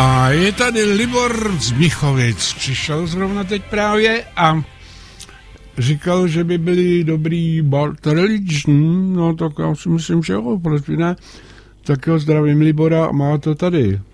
A je tady Libor z Míchovic. Přišel zrovna teď právě a říkal, že by byli dobrý Bad Religion. No tak já si myslím, že jo, proč by ne. Tak jo, zdravím Libora, má to tady.